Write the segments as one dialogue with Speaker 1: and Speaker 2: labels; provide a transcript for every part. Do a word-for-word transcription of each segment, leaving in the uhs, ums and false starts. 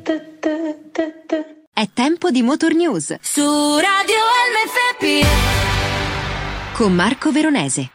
Speaker 1: È tempo di Motor News
Speaker 2: su Radio M F P
Speaker 1: con Marco Veronese.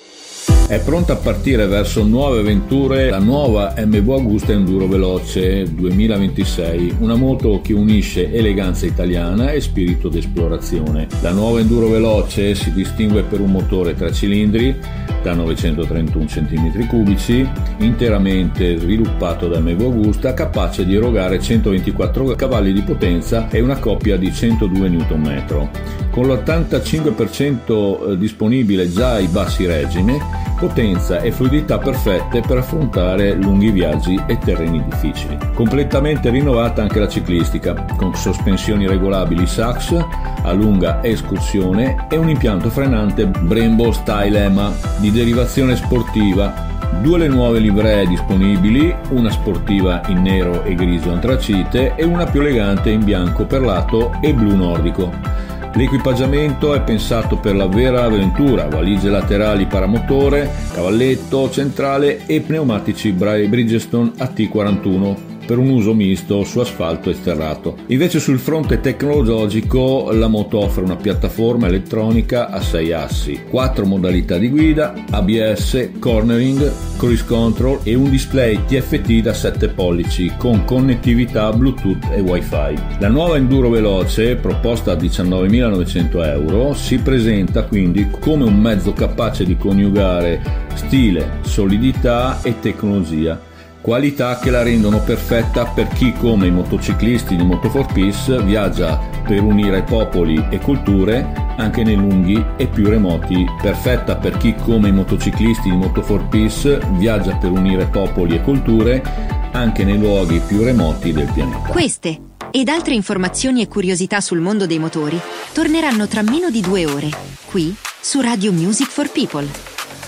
Speaker 3: È pronta a partire verso nuove avventure la nuova M V Agusta Enduro Veloce duemilaventisei, una moto che unisce eleganza italiana e spirito d'esplorazione. La nuova Enduro Veloce si distingue per un motore tre cilindri da novecentotrentuno centimetri cubici, interamente sviluppato da M V Agusta, capace di erogare centoventiquattro cavalli di potenza e una coppia di centodue newton metri. Con l'ottantacinque per cento disponibile già ai bassi regime, potenza e fluidità perfette per affrontare lunghi viaggi e terreni difficili. Completamente rinnovata anche la ciclistica, con sospensioni regolabili S A X a lunga escursione e un impianto frenante Brembo Style E M A di derivazione sportiva. Due le nuove livree disponibili, una sportiva in nero e grigio antracite e una più elegante in bianco perlato e blu nordico. L'equipaggiamento è pensato per la vera avventura: valigie laterali paramotore, cavalletto centrale e pneumatici Bridgestone A T quarantuno per un uso misto su asfalto e sterrato. Invece sul fronte tecnologico la moto offre una piattaforma elettronica a sei assi, quattro modalità di guida, A B S, cornering, cruise control e un display T F T da sette pollici con connettività Bluetooth e Wi-Fi. La nuova Enduro Veloce, proposta a diciannovemilanovecento euro, si presenta quindi come un mezzo capace di coniugare stile, solidità e tecnologia. Qualità che la rendono perfetta per chi, come i motociclisti di Moto quattro Peace, viaggia per unire popoli e culture anche nei lunghi e più remoti. Perfetta per chi, come i motociclisti di Moto quattro Peace, viaggia per unire popoli e culture anche nei luoghi più remoti del pianeta.
Speaker 1: Queste ed altre informazioni e curiosità sul mondo dei motori torneranno tra meno di due ore, qui su Radio Music for People.